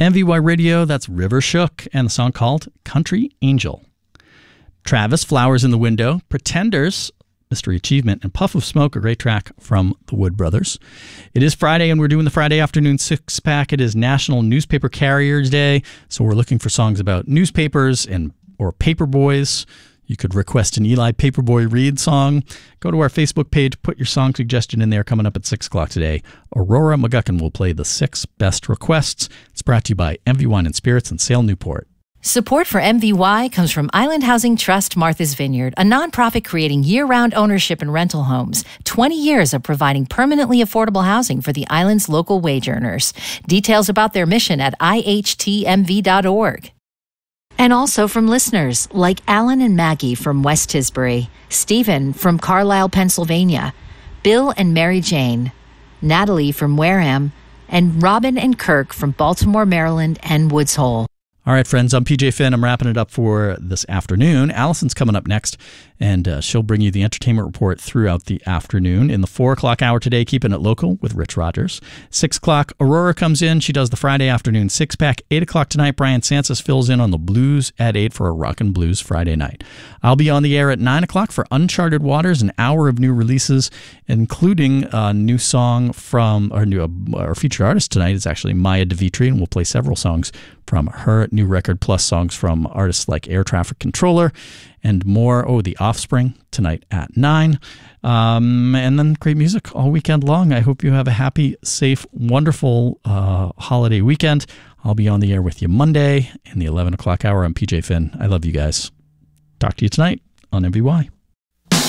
MVY Radio, that's River Shook, and the song called Country Angel. Travis, Flowers in the Window, Pretenders, Mystery Achievement, and Puff of Smoke, a great track from the Wood Brothers. It is Friday, and we're doing the Friday afternoon six-pack. It is National Newspaper Carriers Day, so we're looking for songs about newspapers or paper boys. You could request an Eli Paperboy Reed song. Go to our Facebook page, put your song suggestion in there. Coming up at 6 o'clock today, Aurora McGuckin will play the 6 best requests. It's brought to you by MV Wine and Spirits in Sale, Newport. Support for MVY comes from Island Housing Trust Martha's Vineyard, a nonprofit creating year-round ownership and rental homes. 20 years of providing permanently affordable housing for the island's local wage earners. Details about their mission at ihtmv.org. And also from listeners like Alan and Maggie from West Tisbury, Stephen from Carlisle, Pennsylvania, Bill and Mary Jane, Natalie from Wareham, and Robin and Kirk from Baltimore, Maryland, and Woods Hole. All right, friends, I'm PJ Finn. I'm wrapping it up for this afternoon. Allison's coming up next, and she'll bring you the entertainment report throughout the afternoon. In the 4 o'clock hour today, keeping it local with Rich Rogers. 6 o'clock, Aurora comes in. She does the Friday afternoon six-pack. 8 o'clock tonight, Brian Sanchez fills in on the blues at 8 for a Rockin' Blues Friday night. I'll be on the air at 9 o'clock for Uncharted Waters, an hour of new releases, including a new song from our featured artist tonight is actually Maya DeVitri, and we'll play several songs from her new record, plus songs from artists like Air Traffic Controller and more. Oh, The Offspring tonight at 9. And then great music all weekend long. I hope you have a happy, safe, wonderful holiday weekend. I'll be on the air with you Monday in the 11 o'clock hour. I'm PJ Finn. I love you guys. Talk to you tonight on MVY.